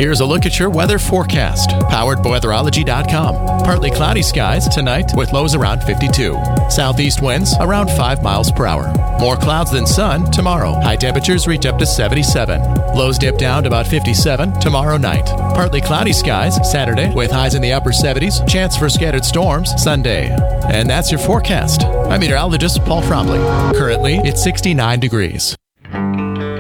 Here's a look at your weather forecast, powered by weatherology.com. Partly cloudy skies tonight with lows around 52. Southeast winds around 5 miles per hour. More clouds than sun tomorrow. High temperatures reach up to 77. Lows dip down to about 57 tomorrow night. Partly cloudy skies Saturday with highs in the upper 70s. Chance for scattered storms Sunday. And that's your forecast. I'm meteorologist Paul Fromley. Currently, it's 69 degrees.